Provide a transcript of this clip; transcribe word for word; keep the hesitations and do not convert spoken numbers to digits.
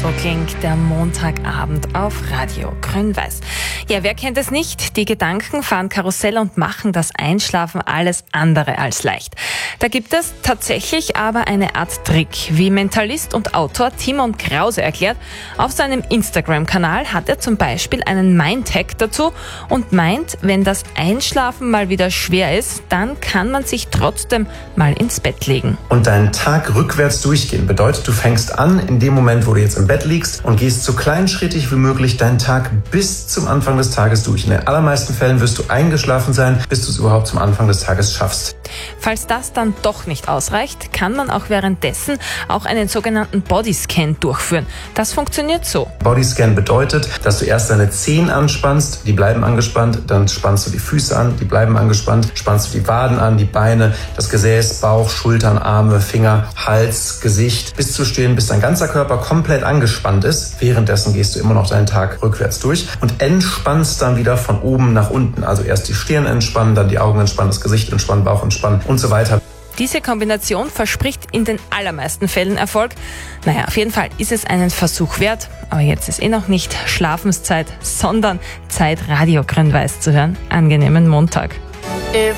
So klingt der Montagabend auf Radio Grün-Weiß. Ja, wer kennt es nicht? Die Gedanken fahren Karussell und machen das Einschlafen alles andere als leicht. Da gibt es tatsächlich aber eine Art Trick, wie Mentalist und Autor Timon Krause erklärt. Auf seinem Instagram-Kanal hat er zum Beispiel einen Mindhack dazu und meint, wenn das Einschlafen mal wieder schwer ist, dann kann man sich trotzdem mal ins Bett legen. Und deinen Tag rückwärts durchgehen bedeutet, du fängst an in dem Moment, wo du jetzt im Bett liegst und gehst so kleinschrittig wie möglich deinen Tag bis zum Anfang des Tages durch. In den allermeisten Fällen wirst du eingeschlafen sein, bis du es überhaupt zum Anfang des Tages schaffst. Falls das dann doch nicht ausreicht, kann man auch währenddessen auch einen sogenannten Bodyscan durchführen. Das funktioniert so. Bodyscan bedeutet, dass du erst deine Zehen anspannst, die bleiben angespannt, dann spannst du die Füße an, die bleiben angespannt, spannst du die Waden an, die Beine, das Gesäß, Bauch, Schultern, Arme, Finger, Hals, Gesicht, bis zu stehen, bis dein ganzer Körper komplett angespannt ist. Währenddessen gehst du immer noch deinen Tag rückwärts durch und entspannst dann wieder von oben nach unten. Also erst die Stirn entspannen, dann die Augen entspannen, das Gesicht entspannen, Bauch entspannen und so weiter. Diese Kombination verspricht in den allermeisten Fällen Erfolg. Naja, auf jeden Fall ist es einen Versuch wert. Aber jetzt ist eh noch nicht Schlafenszeit, sondern Zeit, Radio Grün-Weiß zu hören. Angenehmen Montag.